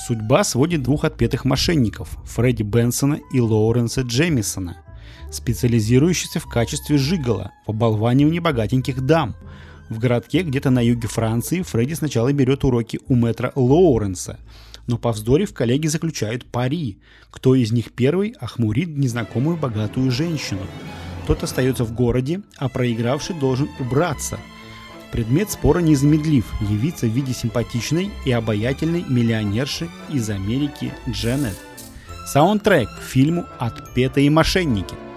Судьба сводит двух отпетых мошенников – Фредди Бенсона и Лоуренса Джемисона, специализирующихся в качестве жиголо в оболванивании богатеньких дам. В городке где-то на юге Франции Фредди сначала берет уроки у мэтра Лоуренса, но повздорив, коллеги заключают пари, кто из них первый охмурит незнакомую богатую женщину. Тот остается в городе, а проигравший должен убраться. Предмет спора незамедлив – явиться в виде симпатичной и обаятельной миллионерши из Америки Дженет. Саундтрек к фильму «Отпетые мошенники».